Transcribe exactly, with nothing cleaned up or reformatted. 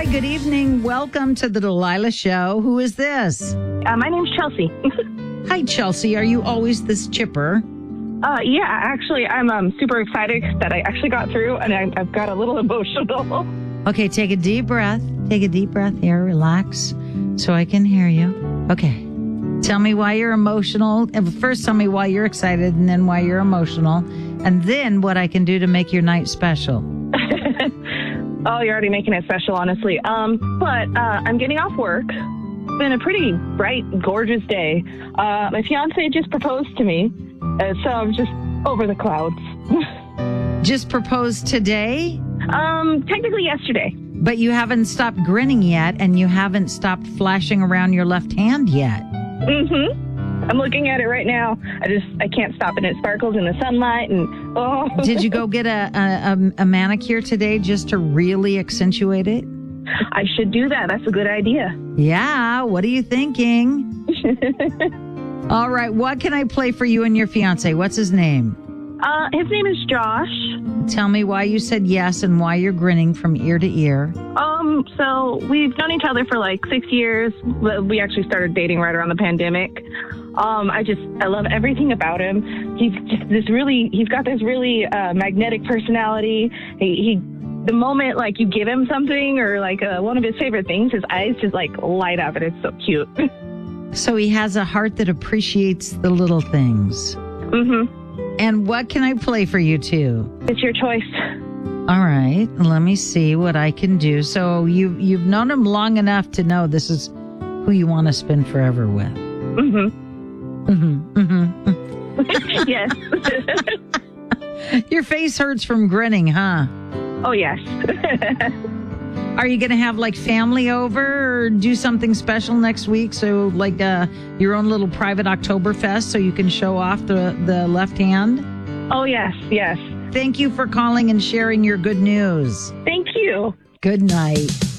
good evening. Welcome to the Delilah Show. Who is this? Uh, my name's Chelsea. Hi, Chelsea. Are you always this chipper? Uh, yeah, actually, I'm um, super excited that I actually got through, and I, I've got a little emotional. Okay, take a deep breath. Take a deep breath here. Relax so I can hear you. Okay. Tell me why you're emotional. First, tell me why you're excited, and then why you're emotional, and then what I can do to make your night special. Oh, you're already making it special, honestly. Um, but uh, I'm getting off work. It's been a pretty bright, gorgeous day. Uh, my fiance just proposed to me, uh, so I'm just over the clouds. Just proposed today? Um, technically yesterday. But you haven't stopped grinning yet, and you haven't stopped flashing around your left hand yet. Mm-hmm. I'm looking at it right now. I just, I can't stop it. It sparkles in the sunlight, and oh. Did you go get a, a, a manicure today just to really accentuate it? I should do that. That's a good idea. Yeah. What are you thinking? All right. What can I play for you and your fiance? What's his name? Uh, his name is Josh. Tell me why you said yes and why you're grinning from ear to ear. Um, so we've known each other for like six years. We actually started dating right around the pandemic. Um, I just, I love everything about him. He's just this really, he's got this really uh, magnetic personality. He, he, the moment like you give him something or like uh, one of his favorite things, his eyes just like light up, and it's so cute. So he has a heart that appreciates the little things. Mm-hmm. And what can I play for you two? It's your choice. All right, let me see what I can do. So you you've known him long enough to know this is who you want to spend forever with. Mm-hmm. Mm-hmm. Mm-hmm. Yes. Your face hurts from grinning, huh? Oh, yes. Are you going to have like family over or do something special next week? So like uh, your own little private Oktoberfest so you can show off the, the left hand? Oh, yes, yes. Thank you for calling and sharing your good news. Thank you. Good night.